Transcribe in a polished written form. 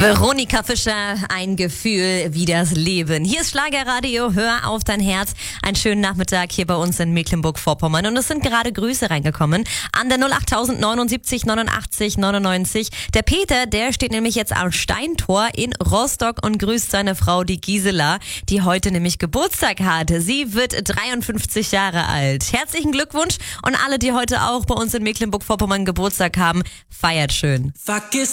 Veronika Fischer, ein Gefühl wie das Leben. Hier ist Schlagerradio, hör auf dein Herz. Einen schönen Nachmittag hier bei uns in Mecklenburg-Vorpommern. Und es sind gerade Grüße reingekommen an der 08000 79 89 99. Der Peter, der steht nämlich jetzt am Steintor in Rostock und grüßt seine Frau, die Gisela, die heute nämlich Geburtstag hat. Sie wird 53 Jahre alt. Herzlichen Glückwunsch und alle, die heute auch bei uns in Mecklenburg-Vorpommern Geburtstag haben, feiert schön. Vergiss